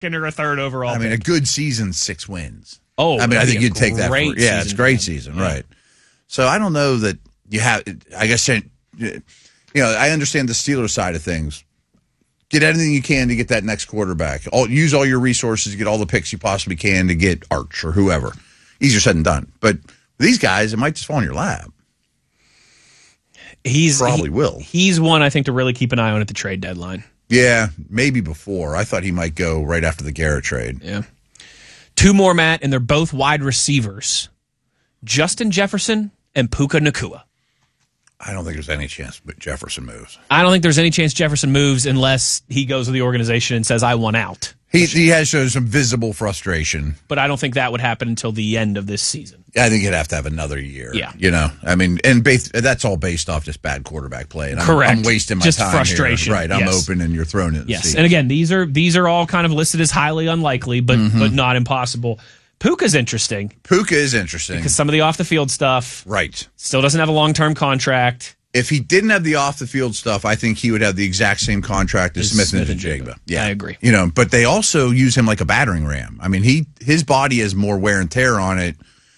or a third overall. I mean, a good season, 6 wins. Oh, I mean, I think you'd take that. It's a great season, right? So I don't know that you have. I guess I understand the Steelers side of things. Get anything you can to get that next quarterback. Use all your resources to get all the picks you possibly can to get Arch or whoever. Easier said than done. But these guys, it might just fall in your lap. He will. He's one I think to really keep an eye on at the trade deadline. Yeah, maybe before. I thought he might go right after the Garrett trade. Yeah. 2 more, Matt, and they're both wide receivers. Justin Jefferson and Puka Nacua. I don't think there's any chance Jefferson moves. I don't think there's any chance Jefferson moves unless he goes to the organization and says, I want out. He has shown some visible frustration. But I don't think that would happen until the end of this season. I think he'd have to have another year. Yeah. I mean, and that's all based off just bad quarterback play. And Correct. I'm wasting my just time frustration. Here. Right. I'm open and you're thrown in the seat. And again, these are all kind of listed as highly unlikely, but not impossible. Puka's interesting. Because some of the off-the-field stuff. Right. Still doesn't have a long-term contract. If he didn't have the off-the-field stuff, I think he would have the exact same contract as Smith and Jigba. Yeah, I agree. But they also use him like a battering ram. I mean, his body has more wear and tear on it.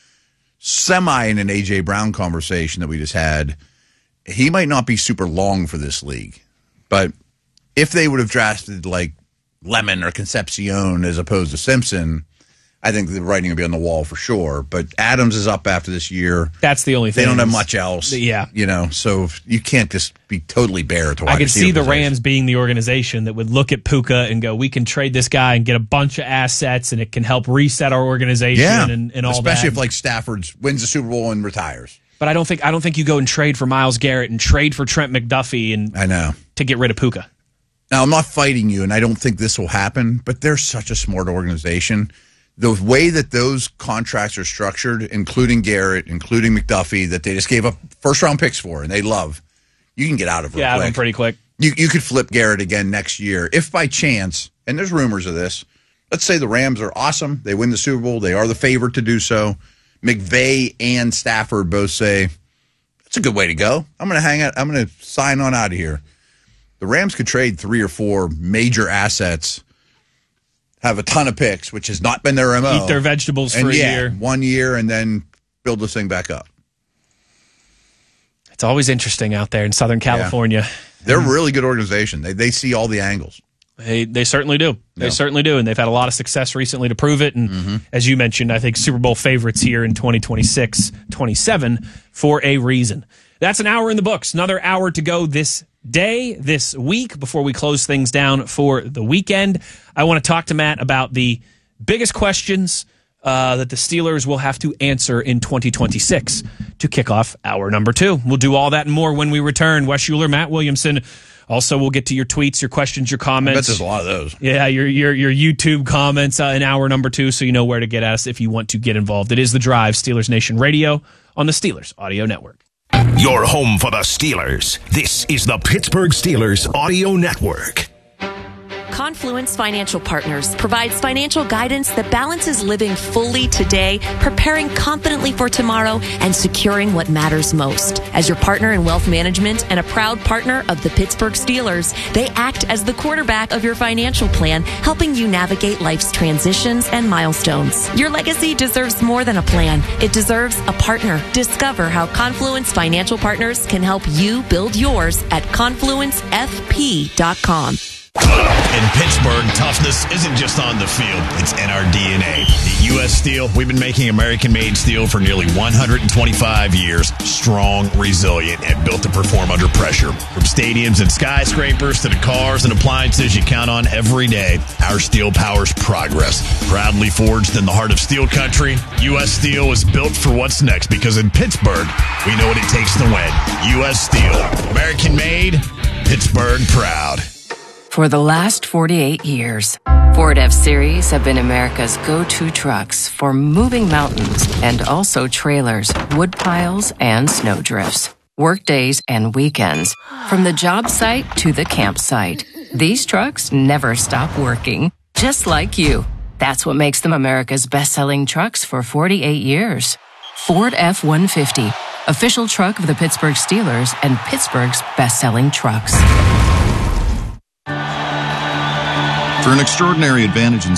Semi in an A.J. Brown conversation that we just had, he might not be super long for this league. But if they would have drafted like Lemon or Concepcion as opposed to Simpson, I think the writing would be on the wall for sure. But Adams is up after this year. That's the only thing. They don't have much else. Yeah. So you can't just be totally bare to wide I could see the position. Rams being the organization that would look at Puka and go, we can trade this guy and get a bunch of assets, and it can help reset our organization and all that. Especially if like Stafford wins the Super Bowl and retires. But I don't think you go and trade for Myles Garrett and trade for Trent McDuffie and I know to get rid of Puka. Now, I'm not fighting you, and I don't think this will happen, but they're such a smart organization. The way that those contracts are structured, including Garrett, including McDuffie, that they just gave up first-round picks for and they love, you can get out of it out of them pretty quick. You could flip Garrett again next year. If by chance, and there's rumors of this, let's say the Rams are awesome. They win the Super Bowl. They are the favorite to do so. McVay and Stafford both say, that's a good way to go. I'm going to hang out. I'm going to sign on out of here. The Rams could trade 3 or 4 major assets, have a ton of picks, which has not been their MO. Eat their vegetables for a year. 1 year, and then build this thing back up. It's always interesting out there in Southern California. Yeah. They're a really good organization. They see all the angles. They certainly do. They certainly do, and they've had a lot of success recently to prove it. And as you mentioned, I think Super Bowl favorites here in 2026-27 for a reason. That's an hour in the books. Another hour to go this day, this week, before we close things down for the weekend. I want to talk to Matt about the biggest questions that the Steelers will have to answer in 2026 to kick off hour number 2. We'll do all that and more when we return. Wes Schuler, Matt Williamson. Also, we'll get to your tweets, your questions, your comments. I bet there's a lot of those. Yeah, your YouTube comments in hour number 2, so you know where to get at us if you want to get involved. It is The Drive, Steelers Nation Radio on the Steelers Audio Network. Your home for the Steelers. This is the Pittsburgh Steelers Audio Network. Confluence Financial Partners provides financial guidance that balances living fully today, preparing confidently for tomorrow, and securing what matters most. As your partner in wealth management and a proud partner of the Pittsburgh Steelers, they act as the quarterback of your financial plan, helping you navigate life's transitions and milestones. Your legacy deserves more than a plan. It deserves a partner. Discover how Confluence Financial Partners can help you build yours at confluencefp.com. In Pittsburgh, toughness isn't just on the field, it's in our DNA. At U.S. Steel, we've been making American-made steel for nearly 125 years. Strong, resilient, and built to perform under pressure. From stadiums and skyscrapers to the cars and appliances you count on every day, our steel powers progress. Proudly forged in the heart of steel country, U.S. Steel is built for what's next because in Pittsburgh, we know what it takes to win. U.S. Steel. American-made, Pittsburgh proud. For the last 48 years, Ford F-Series have been America's go-to trucks for moving mountains and also trailers, wood piles, and snow drifts. Work days and weekends, from the job site to the campsite. These trucks never stop working, just like you. That's what makes them America's best-selling trucks for 48 years. Ford F-150, official truck of the Pittsburgh Steelers and Pittsburgh's best-selling trucks. For an extraordinary advantage in